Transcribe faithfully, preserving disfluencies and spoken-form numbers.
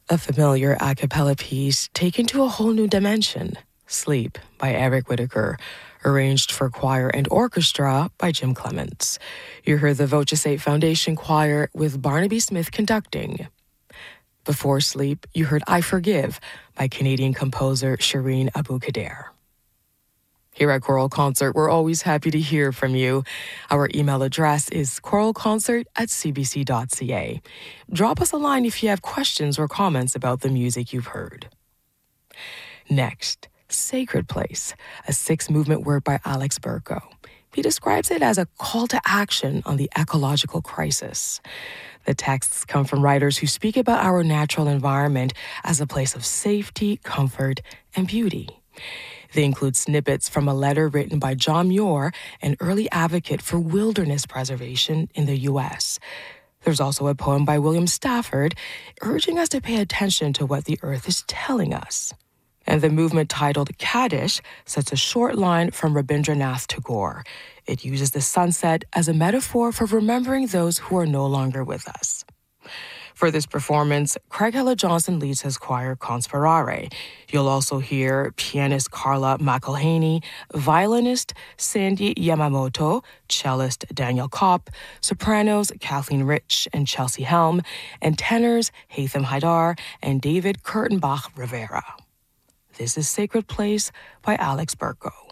A familiar a cappella piece taken to a whole new dimension, Sleep by Eric Whitacre, arranged for choir and orchestra by Jim Clements. You heard the Voce eight Foundation Choir with Barnaby Smith conducting. Before Sleep, you heard I Forgive by Canadian composer Shireen Abu Kader. Here at Choral Concert, we're always happy to hear from you. Our email address is choralconcert at c b c dot c a. Drop us a line if you have questions or comments about the music you've heard. Next, Sacred Place, a six-movement work by Alex Berko. He describes it as a call to action on the ecological crisis. The texts come from writers who speak about our natural environment as a place of safety, comfort, and beauty. They include snippets from a letter written by John Muir, an early advocate for wilderness preservation in the U S. There's also a poem by William Stafford urging us to pay attention to what the earth is telling us. And the movement titled Kaddish sets a short line from Rabindranath Tagore. It uses the sunset as a metaphor for remembering those who are no longer with us. For this performance, Craig Hella-Johnson leads his choir Conspirare. You'll also hear pianist Carla McElhaney, violinist Sandy Yamamoto, cellist Daniel Kopp, sopranos Kathleen Rich and Chelsea Helm, and tenors Haitham Haidar and David Kurtenbach Rivera. This is Sacred Place by Alex Berko.